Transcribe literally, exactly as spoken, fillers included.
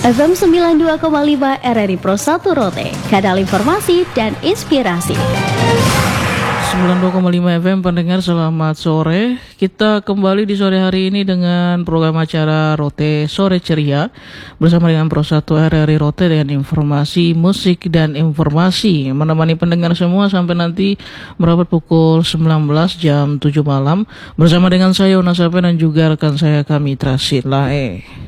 F M sembilan puluh dua koma lima R R I Pro satu Rote, kanal informasi dan inspirasi. sembilan puluh dua koma lima F M pendengar, selamat sore. Kita kembali di sore hari ini dengan program acara Rote Sore Ceria bersama dengan Pro satu R R I Rote dengan informasi, musik, dan informasi menemani pendengar semua sampai nanti merapat pukul sembilan belas jam tujuh malam bersama dengan saya Una Sape dan juga rekan saya kami Trasin Lae.